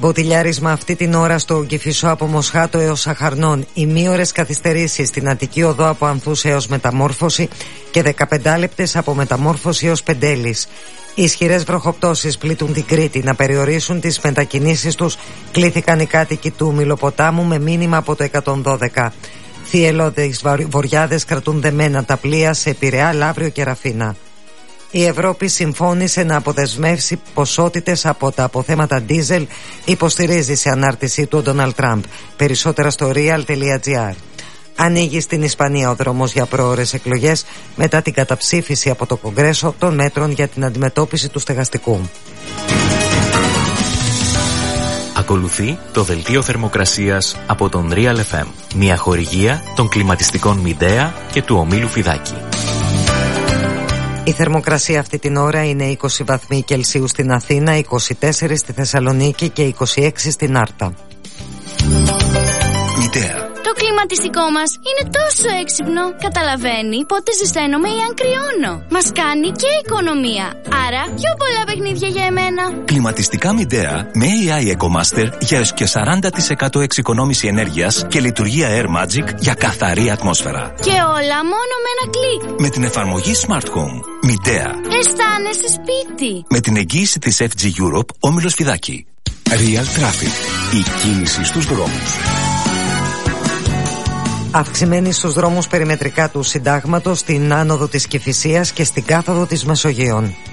Μποτιλιάρισμα αυτή την ώρα στο Κηφισό από Μοσχάτο έως Αχαρνών. Ημίωρες καθυστερήσεις στην Αττική Οδό από Ανθούς έως Μεταμόρφωση και 15 λεπτές από Μεταμόρφωση έως Πεντέλης. Ισχυρές βροχοπτώσεις πλήττουν την Κρήτη. Να περιορίσουν τις μετακινήσεις τους κλήθηκαν οι κάτοικοι του Μιλοποτάμου με μήνυμα από το 112. Θυελλώδεις βοριάδες κρατούν δεμένα τα πλοία σε Πειραιά, Λαύριο και Ραφίνα. Η Ευρώπη συμφώνησε να αποδεσμεύσει ποσότητες από τα αποθέματα ντίζελ, υποστηρίζει σε ανάρτησή του ο Ντόναλντ Τραμπ. Περισσότερα στο real.gr. Ανοίγει στην Ισπανία ο δρόμος για πρόωρες εκλογές μετά την καταψήφιση από το Κογκρέσο των μέτρων για την αντιμετώπιση του στεγαστικού. Ακολουθεί το δελτίο θερμοκρασίας από τον Real FM, μια χορηγία των κλιματιστικών Μιντέα και του ομίλου Φιδάκη. Η θερμοκρασία αυτή την ώρα είναι 20 βαθμοί Κελσίου στην Αθήνα, 24 στη Θεσσαλονίκη και 26 στην Άρτα. Μητέα. Το κλιματιστικό μας είναι τόσο έξυπνο. Καταλαβαίνει πότε ζεσταίνομαι ή αν κρυώνω. Μας κάνει και οικονομία. Άρα πιο πολλά παιχνίδια για εμένα. Κλιματιστικά Μιντέα με AI EcoMaster για έως και 40% εξοικονόμηση ενέργειας και λειτουργία Air Magic για καθαρή ατμόσφαιρα. Και όλα μόνο με ένα κλικ. Με την εφαρμογή Smart Home. Μιντέα. Αισθάνεσαι σπίτι. Με την εγγύηση της FG Europe, όμιλος Φιδάκη. Real Traffic. Η κίνηση στους δρόμους. Αυξημένη στους δρόμους περιμετρικά του Συντάγματος, στην άνοδο της Κηφισίας και στην κάθοδο της Μεσογείων.